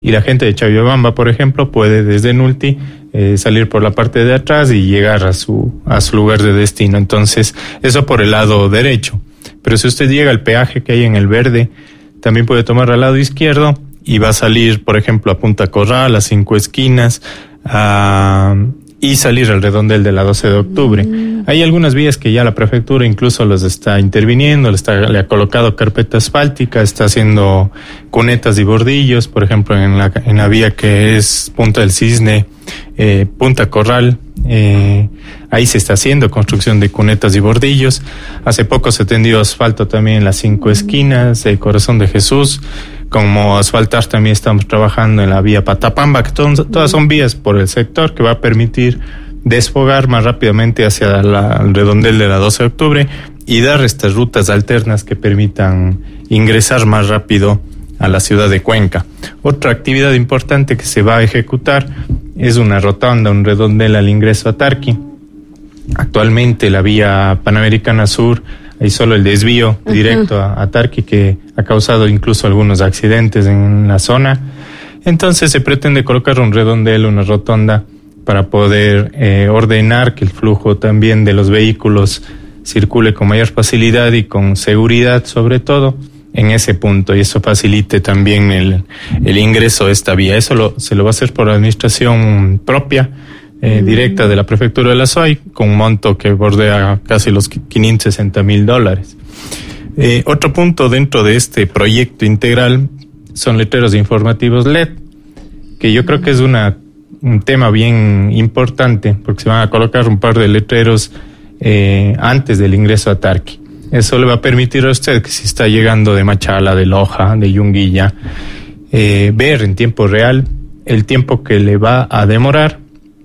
y la gente de Chavibamba, por ejemplo, puede desde Nulti salir por la parte de atrás y llegar a su lugar de destino. Entonces, eso por el lado derecho. Pero si usted llega al peaje que hay en el verde, también puede tomar al lado izquierdo y va a salir, por ejemplo, a Punta Corral, a Cinco Esquinas, y salir al redondel de la 12 de octubre. Hay algunas vías que ya la prefectura incluso los está interviniendo, le ha colocado carpeta asfáltica, está haciendo cunetas y bordillos, por ejemplo, en la vía que es Punta del Cisne, Punta Corral, ahí se está haciendo construcción de cunetas y bordillos. Hace poco se tendió asfalto también en las Cinco Esquinas, Corazón de Jesús. Como asfaltar también estamos trabajando en la vía Patapamba, que todas son vías por el sector que va a permitir desfogar más rápidamente hacia el redondel de la 12 de octubre y dar estas rutas alternas que permitan ingresar más rápido a la ciudad de Cuenca. Otra actividad importante que se va a ejecutar es una rotonda, un redondel al ingreso a Tarqui. Actualmente la vía Panamericana Sur, hay solo el desvío directo a Tarqui, que ha causado incluso algunos accidentes en la zona. Entonces se pretende colocar un redondel, una rotonda, para poder ordenar que el flujo también de los vehículos circule con mayor facilidad y con seguridad, sobre todo en ese punto, y eso facilite también el ingreso a esta vía. Eso se lo va a hacer por administración propia, directa de la Prefectura de la SOAY, con un monto que bordea casi los $560,000. Otro punto dentro de este proyecto integral son letreros informativos LED, que yo creo que es un tema bien importante, porque se van a colocar un par de letreros antes del ingreso a Tarqui. Eso le va a permitir a usted, que si está llegando de Machala, de Loja, de Yunguilla, ver en tiempo real el tiempo que le va a demorar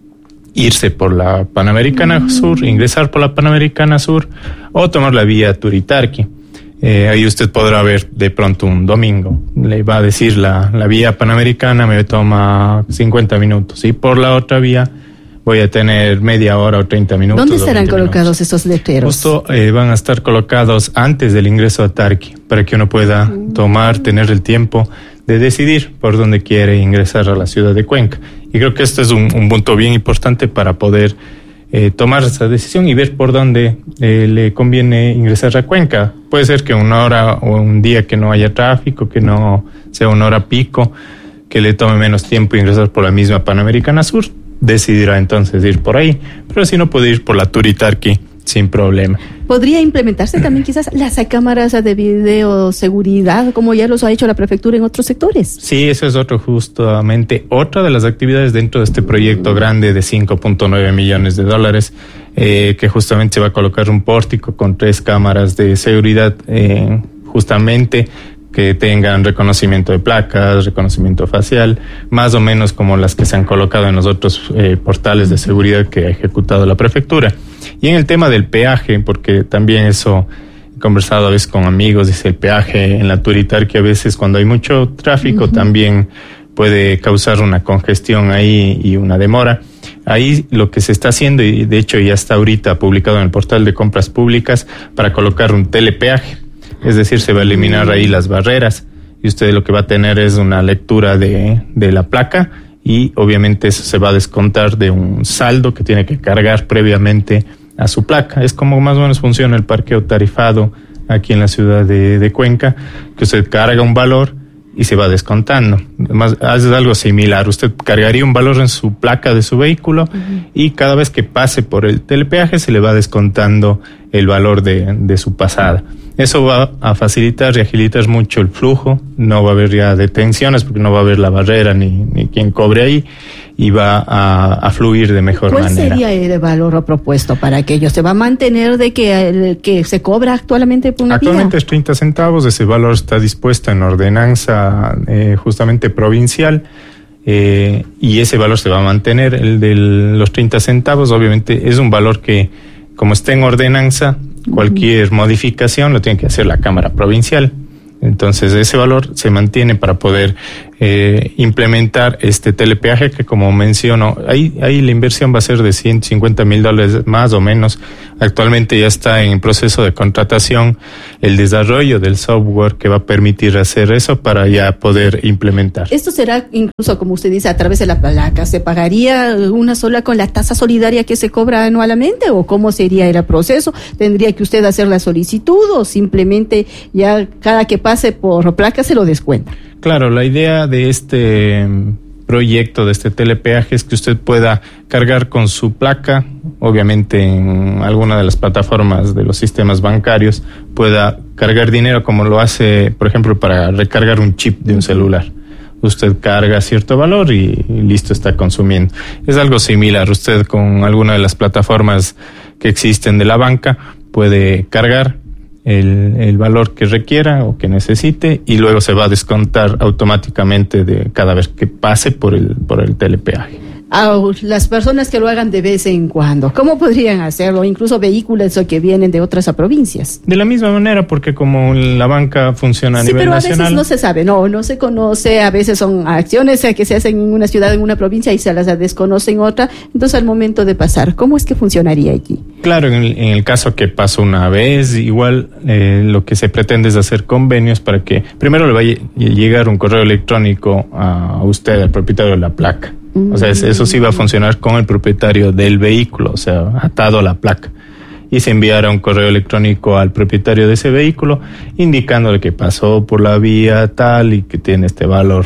irse por la Panamericana Sur, ingresar por la Panamericana Sur o tomar la vía Turitarqui. Ahí usted podrá ver de pronto un domingo. Le va a decir la vía Panamericana me toma 50 minutos y por la otra vía voy a tener media hora o 30 minutos. ¿Dónde estarán colocados esos letreros? Justo van a estar colocados antes del ingreso a Tarqui, para que uno pueda tener el tiempo de decidir por dónde quiere ingresar a la ciudad de Cuenca. Y creo que este es un punto bien importante para poder tomar esa decisión y ver por dónde le conviene ingresar a Cuenca. Puede ser que una hora o un día que no haya tráfico, que no sea una hora pico, que le tome menos tiempo ingresar por la misma Panamericana Sur, decidirá entonces ir por ahí, pero si no puede ir por la Turitarqui sin problema. ¿Podría implementarse también quizás las cámaras de videoseguridad, como ya los ha hecho la prefectura en otros sectores? Sí, eso es justamente otra de las actividades dentro de este proyecto grande de $5.9 millones, que justamente se va a colocar un pórtico con 3 cámaras de seguridad, justamente que tengan reconocimiento de placas, reconocimiento facial, más o menos como las que se han colocado en los otros portales de seguridad que ha ejecutado la prefectura. Y en el tema del peaje, porque también eso he conversado a veces con amigos, dice el peaje en la Turitarqui a veces cuando hay mucho tráfico también puede causar una congestión ahí y una demora. Ahí lo que se está haciendo, y de hecho ya está ahorita publicado en el portal de compras públicas, para colocar un telepeaje. Es decir, se va a eliminar ahí las barreras y usted lo que va a tener es una lectura de la placa y obviamente eso se va a descontar de un saldo que tiene que cargar previamente a su placa. Es como más o menos funciona el parqueo tarifado aquí en la ciudad de Cuenca, que usted carga un valor y se va descontando. Además, es algo similar. Usted cargaría un valor en su placa de su vehículo y cada vez que pase por el telepeaje se le va descontando el valor de su pasada. Eso va a facilitar y agilitar mucho el flujo. No va a haber ya detenciones porque no va a haber la barrera ni quien cobre ahí y va a fluir de mejor manera. ¿Cuál sería el valor propuesto para aquello? ¿Se va a mantener de que se cobra actualmente por una vía? Actualmente es 30 centavos. Ese valor está dispuesto en ordenanza justamente provincial. Y ese valor se va a mantener. El de los 30 centavos obviamente es un valor que, como está en ordenanza, cualquier modificación lo tiene que hacer la Cámara Provincial. Entonces ese valor se mantiene para poder implementar este telepeaje que, como menciono, ahí la inversión va a ser de $150,000 más o menos. Actualmente ya está en proceso de contratación el desarrollo del software que va a permitir hacer eso para ya poder implementar. Esto será incluso, como usted dice, a través de la placa. ¿Se pagaría una sola con la tasa solidaria que se cobra anualmente o cómo sería el proceso? ¿Tendría que usted hacer la solicitud o simplemente ya cada que pase por placa se lo descuenta? Claro, la idea de este proyecto, de este telepeaje, es que usted pueda cargar con su placa, obviamente en alguna de las plataformas de los sistemas bancarios, pueda cargar dinero como lo hace, por ejemplo, para recargar un chip de un celular. Usted carga cierto valor y listo, está consumiendo. Es algo similar. Usted con alguna de las plataformas que existen de la banca puede cargar el valor que requiera o que necesite y luego se va a descontar automáticamente de cada vez que pase por el telepeaje. A las personas que lo hagan de vez en cuando, ¿cómo podrían hacerlo? Incluso vehículos que vienen de otras provincias. De la misma manera, porque como la banca funciona a nivel nacional. Sí, pero a veces no se sabe, no se conoce, a veces son acciones que se hacen en una ciudad, en una provincia y se las desconoce en otra. Entonces, al momento de pasar, ¿cómo es que funcionaría aquí? Claro, en el caso que pasó una vez, igual lo que se pretende es hacer convenios para que primero le vaya a llegar un correo electrónico a usted, al propietario de la placa. O sea, eso sí va a funcionar con el propietario del vehículo, o sea, atado a la placa. Y se enviará un correo electrónico al propietario de ese vehículo indicándole que pasó por la vía tal y que tiene este valor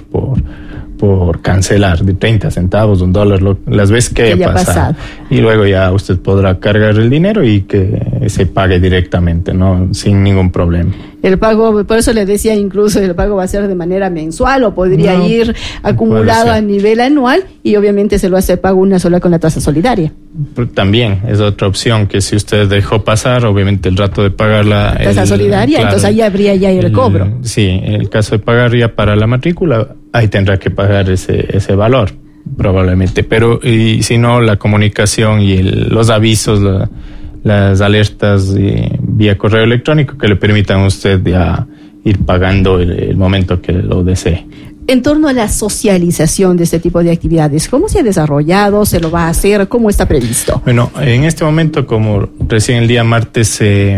por cancelar de 30 centavos, $1, las veces que haya pasado. Y luego ya usted podrá cargar el dinero y que se pague directamente, ¿no? Sin ningún problema. El pago, por eso le decía, incluso el pago va a ser de manera mensual o podría ir acumulado a nivel anual y obviamente se lo hace pago una sola con la tasa solidaria. También es otra opción que si usted dejó pasar, obviamente el rato de pagar la tasa solidaria, claro, entonces ahí habría ya el cobro. Sí, en el caso de pagar ya para la matrícula, ahí tendrá que pagar ese valor probablemente, pero y si no, la comunicación y los avisos, las alertas vía correo electrónico que le permitan a usted ya ir pagando el momento que lo desee. En torno a la socialización de este tipo de actividades, ¿cómo se ha desarrollado? ¿Se lo va a hacer? ¿Cómo está previsto? Bueno, en este momento, como recién el día martes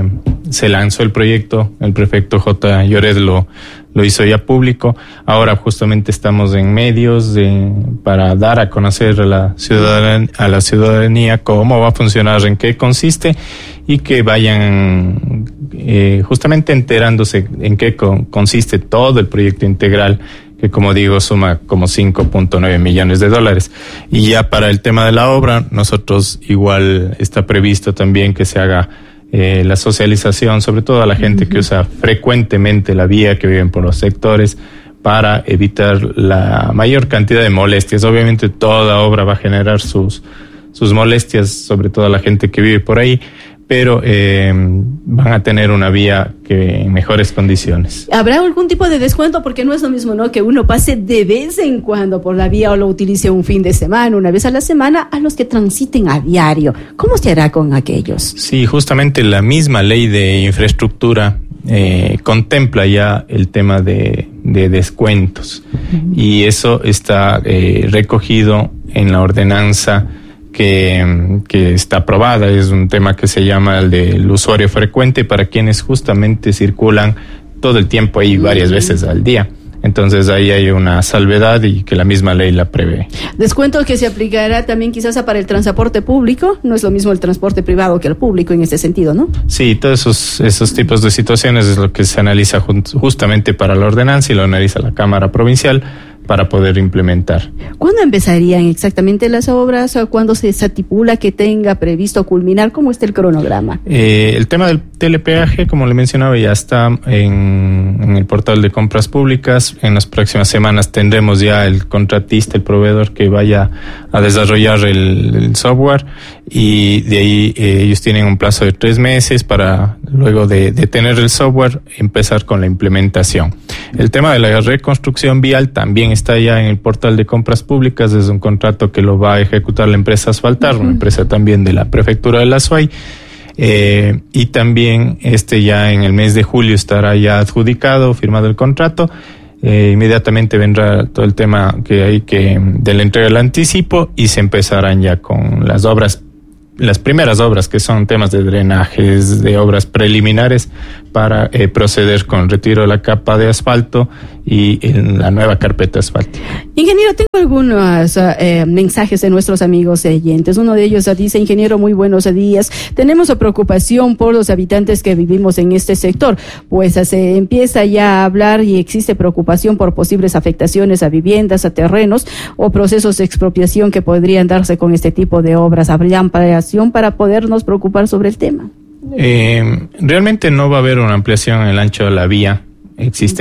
se lanzó el proyecto, el prefecto J. Lloret lo hizo ya público. Ahora justamente estamos en medios para dar a conocer a la ciudadanía cómo va a funcionar, en qué consiste y que vayan justamente enterándose en qué consiste todo el proyecto integral, que como digo suma como $5.9 millones. Y ya para el tema de la obra, nosotros igual está previsto también que se haga la socialización, sobre todo a la gente que usa frecuentemente la vía, que viven por los sectores, para evitar la mayor cantidad de molestias. Obviamente toda obra va a generar sus molestias, sobre todo a la gente que vive por ahí, pero van a tener una vía que en mejores condiciones. ¿Habrá algún tipo de descuento? Porque no es lo mismo, ¿no?, que uno pase de vez en cuando por la vía o lo utilice un fin de semana, una vez a la semana, a los que transiten a diario. ¿Cómo se hará con aquellos? Sí, justamente la misma ley de infraestructura contempla ya el tema de descuentos. Y eso está recogido en la ordenanza que está aprobada. Es un tema que se llama el del usuario frecuente, para quienes justamente circulan todo el tiempo ahí varias veces al día. Entonces ahí hay una salvedad y que la misma ley la prevé. Descuento que se aplicará también quizás para el transporte público. No es lo mismo el transporte privado que el público en este sentido, ¿no? Sí, todos esos tipos de situaciones es lo que se analiza justamente para la ordenanza y lo analiza la Cámara Provincial para poder implementar. ¿Cuándo empezarían exactamente las obras? ¿O cuándo se estipula que tenga previsto culminar? ¿Cómo está el cronograma? El tema del telepeaje, como le mencionaba, ya está en el portal de compras públicas. En las próximas semanas tendremos ya el contratista, el proveedor que vaya a desarrollar el software, y de ahí ellos tienen un plazo de 3 meses para, luego de tener el software, empezar con la implementación. El tema de la reconstrucción vial también está ya en el portal de compras públicas. Es un contrato que lo va a ejecutar la empresa Asfaltar, una empresa también de la prefectura de la Azuay. Y también ya en el mes de julio estará ya adjudicado, firmado el contrato. inmediatamente vendrá todo el tema de la entrega del anticipo y se empezarán ya con las obras, las primeras obras, que son temas de drenajes, de obras preliminares para proceder con retiro de la capa de asfalto y en la nueva carpeta asfáltica. Ingeniero, tengo algunos mensajes de nuestros amigos oyentes. Uno de ellos dice: ingeniero, muy buenos días. Tenemos preocupación por los habitantes que vivimos en este sector, pues se empieza ya a hablar y existe preocupación por posibles afectaciones a viviendas, a terrenos o procesos de expropiación que podrían darse con este tipo de obras. ¿Habría ampliación para podernos preocupar sobre el tema? Realmente no va a haber una ampliación en el ancho de la vía. Existe